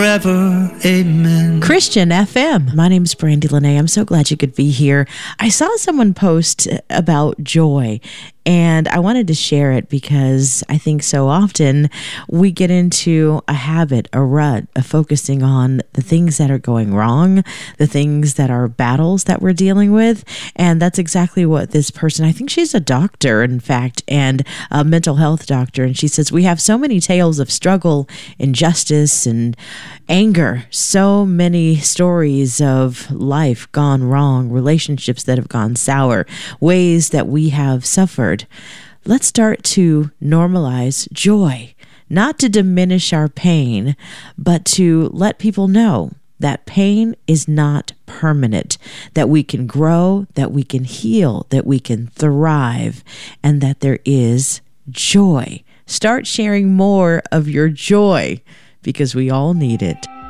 Forever, amen. Christian FM. My name's Brandy Lene. I'm so glad you could be here. I saw someone post about joy, and I wanted to share it because I think so often we get into a habit, a rut of focusing on the things that are going wrong, the things that are battles that we're dealing with. And that's exactly what this person, I think she's a doctor, in fact, and a mental health doctor. And she says, we have so many tales of struggle, injustice, and anger, so many stories of life gone wrong, relationships that have gone sour, ways that we have suffered. Let's start to normalize joy, not to diminish our pain, but to let people know that pain is not permanent, that we can grow, that we can heal, that we can thrive, and that there is joy. Start sharing more of your joy, because we all need it.